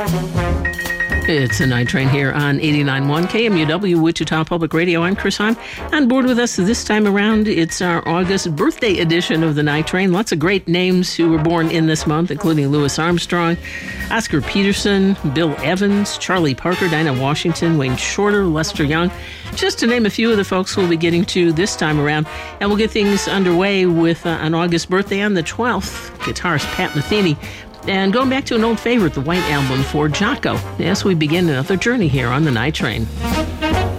It's a Night Train here on 89.1 KMUW, Wichita Public Radio. I'm Chris Hahn. On board with us this time around, it's our August birthday edition of the Night Train. Lots of great names who were born in this month, including Louis Armstrong, Oscar Peterson, Bill Evans, Charlie Parker, Dinah Washington, Wayne Shorter, Lester Young, just to name a few of the folks we'll be getting to this time around. And we'll get things underway with an August birthday on the 12th, guitarist Pat Metheny. And going back to an old favorite, the White Album for Jaco, as we begin another journey here on the Night Train.